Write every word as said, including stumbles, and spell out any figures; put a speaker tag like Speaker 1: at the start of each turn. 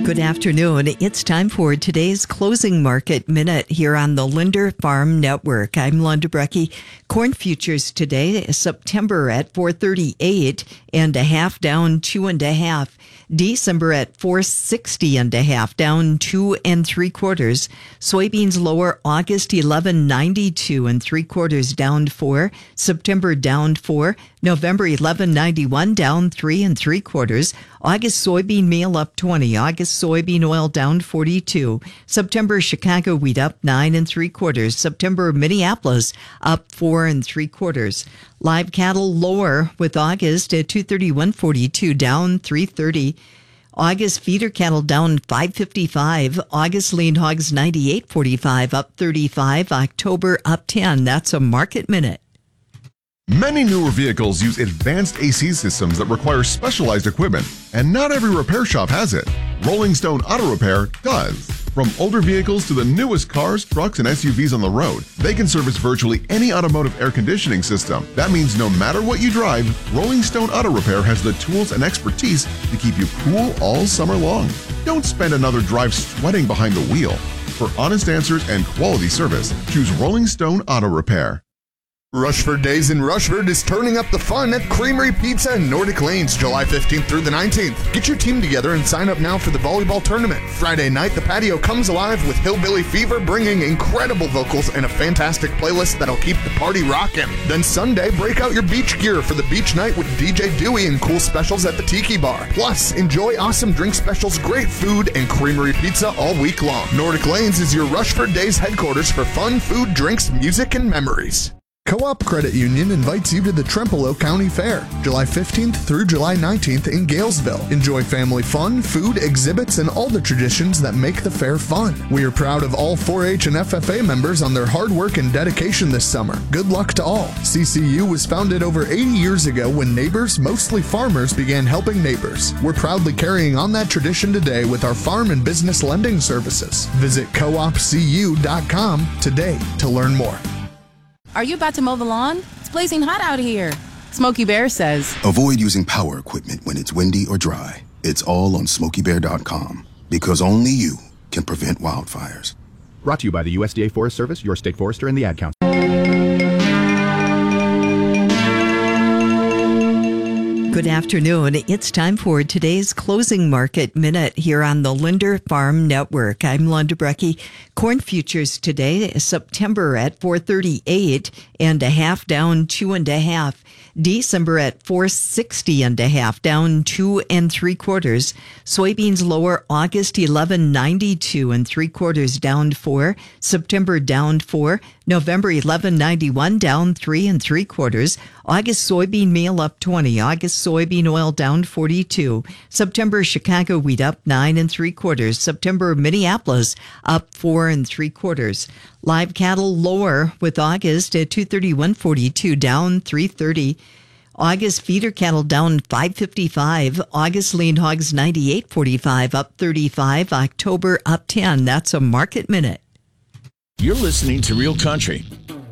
Speaker 1: Good afternoon. It's time for today's Closing Market Minute here on the Linder Farm Network. I'm Linda Brecky. Corn futures today, September at four thirty-eight and a half, down two and a half. December at four sixty and a half, down two and three quarters. Soybeans lower, August eleven ninety-two and three quarters, down four. September down four. November eleven ninety-one, down three and three quarters. August soybean meal up twenty. August soybean oil down forty-two. September Chicago wheat up nine and three quarters. September Minneapolis up four and three quarters. Live cattle lower with August at two thirty-one forty-two, down three thirty. August feeder cattle down five fifty-five. August lean hogs ninety-eight forty-five, up thirty-five. October up ten. That's a market minute.
Speaker 2: Many newer vehicles use advanced A C systems that require specialized equipment, and not every repair shop has it. Rolling Stone Auto Repair does. From older vehicles to the newest cars, trucks, and S U Vs on the road, they can service virtually any automotive air conditioning system. That means no matter what you drive, Rolling Stone Auto Repair has the tools and expertise to keep you cool all summer long. Don't spend another drive sweating behind the wheel. For honest answers and quality service, choose Rolling Stone Auto Repair.
Speaker 3: Rushford Days in Rushford is turning up the fun at Creamery Pizza and Nordic Lanes July fifteenth through the nineteenth. Get your team together and sign up now for the volleyball tournament. Friday night, the patio comes alive with Hillbilly Fever bringing incredible vocals and a fantastic playlist that'll keep the party rocking. Then Sunday, break out your beach gear for the beach night with D J Dewey and cool specials at the Tiki Bar. Plus, enjoy awesome drink specials, great food, and Creamery Pizza all week long. Nordic Lanes is your Rushford Days headquarters for fun, food, drinks, music, and memories. Co-op Credit Union invites you to the Trempealeau County Fair, July fifteenth through July nineteenth in Galesville. Enjoy family fun, food, exhibits, and all the traditions that make the fair fun. We are proud of all four H and F F A members on their hard work and dedication this summer. Good luck to all. C C U was founded over eighty years ago when neighbors, mostly farmers, began helping neighbors. We're proudly carrying on that tradition today with our farm and business lending services. Visit co op c u dot com today to learn more.
Speaker 4: Are you about to mow the lawn? It's blazing hot out here. Smokey Bear says,
Speaker 5: avoid using power equipment when it's windy or dry. It's all on smokey bear dot com because only you can prevent wildfires.
Speaker 6: Brought to you by the U S D A Forest Service, your state forester, and the Ad Council.
Speaker 1: Good afternoon. It's time for today's Closing Market Minute here on the Linder Farm Network. I'm Linda Brecky. Corn futures today, September at four thirty-eight and a half, down two and a half. December at four sixty and a half, down two and three quarters. Soybeans lower, August eleven ninety-two and three quarters, down four. September down four. November eleven ninety-one, down three and three quarters. August soybean meal up twenty. August soybean oil down forty-two. September Chicago wheat up nine and three quarters. September Minneapolis up four and three quarters. Live cattle lower with August at two thirty-one forty-two, down three thirty. August feeder cattle down five fifty-five. August lean hogs ninety-eight forty-five, up thirty-five. October up ten. That's a market minute.
Speaker 7: You're listening to Real Country.